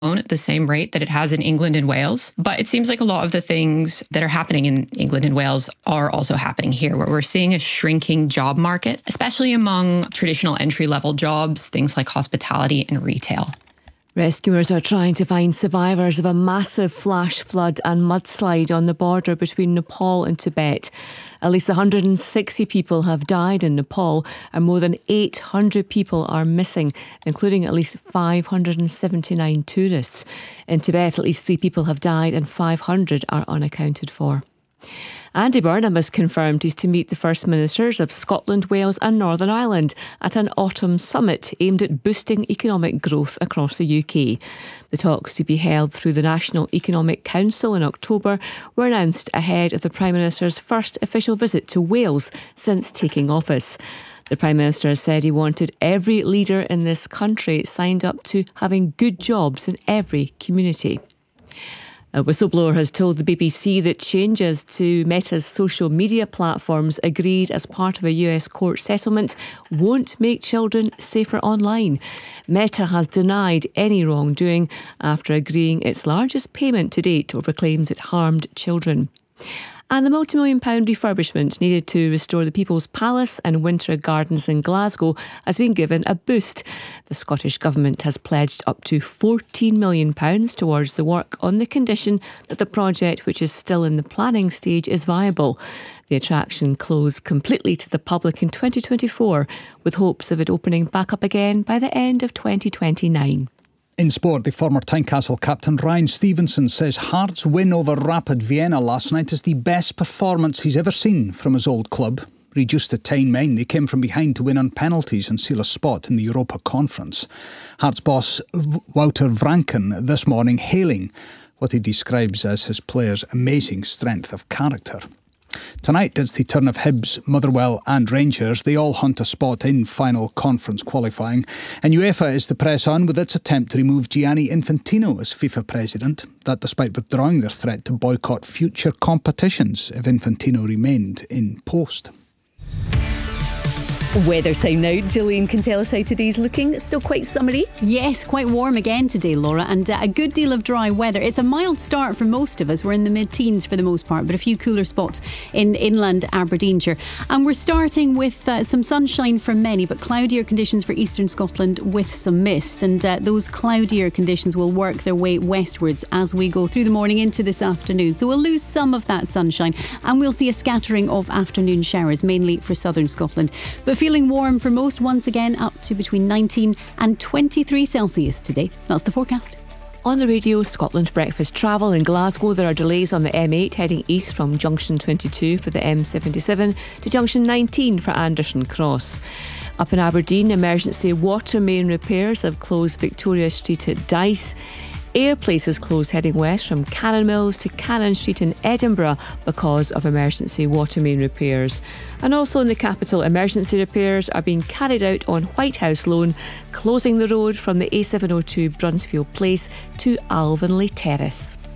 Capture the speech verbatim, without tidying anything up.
at the same rate that it has in England and Wales. But it seems like a lot of the things that are happening in England and Wales are also happening here, where we're seeing a shrinking job market, especially among traditional entry-level jobs, things like hospitality and retail. Rescuers are trying to find survivors of a massive flash flood and mudslide on the border between Nepal and Tibet. At least one hundred sixty people have died in Nepal and more than eight hundred people are missing, including at least five hundred seventy-nine tourists. In Tibet, at least three people have died and five hundred are unaccounted for. Andy Burnham has confirmed he's to meet the First Ministers of Scotland, Wales and Northern Ireland at an autumn summit aimed at boosting economic growth across the U K. The talks, to be held through the National Economic Council in October, were announced ahead of the Prime Minister's first official visit to Wales since taking office. The Prime Minister said he wanted every leader in this country signed up to having good jobs in every community. A whistleblower has told the B B C that changes to Meta's social media platforms agreed as part of a U S court settlement won't make children safer online. Meta has denied any wrongdoing after agreeing its largest payment to date over claims it harmed children. And the multi-million pound refurbishment needed to restore the People's Palace and Winter Gardens in Glasgow has been given a boost. The Scottish Government has pledged up to fourteen million pounds towards the work on the condition that the project, which is still in the planning stage, is viable. The attraction closed completely to the public in twenty twenty-four, with hopes of it opening back up again by the end of twenty twenty-nine. In sport, the former Tynecastle captain Ryan Stevenson says Hearts' win over Rapid Vienna last night is the best performance he's ever seen from his old club. Reduced to ten men, they came from behind to win on penalties and seal a spot in the Europa Conference. Hearts boss Wouter Vranken this morning hailing what he describes as his players' amazing strength of character. Tonight it's the turn of Hibs, Motherwell and Rangers. They all hunt a spot in final conference qualifying. And UEFA is to press on with its attempt to remove Gianni Infantino as FIFA president. That despite withdrawing their threat to boycott future competitions if Infantino remained in post. Weather time now. Gillian can tell us how today's looking. Still quite summery. Yes, quite warm again today, Laura, and uh, a good deal of dry weather. It's a mild start for most of us. We're in the mid-teens for the most part, but a few cooler spots in inland Aberdeenshire. And we're starting with uh, some sunshine for many, but cloudier conditions for eastern Scotland with some mist. And uh, those cloudier conditions will work their way westwards as we go through the morning into this afternoon. So we'll lose some of that sunshine and we'll see a scattering of afternoon showers, mainly for southern Scotland. But feeling warm for most once again, up to between nineteen and twenty-three Celsius today. That's the forecast. On the radio, Scotland Breakfast Travel in Glasgow. There are delays on the M eight heading east from Junction twenty-two for the M seventy-seven to Junction nineteen for Anderson Cross. Up in Aberdeen, emergency water main repairs have closed Victoria Street at Dice. Air places closed heading west from Cannon Mills to Cannon Street in Edinburgh because of emergency water main repairs. And also in the capital, emergency repairs are being carried out on White House Lane, closing the road from the A seven oh two Brunsfield Place to Alvanley Terrace.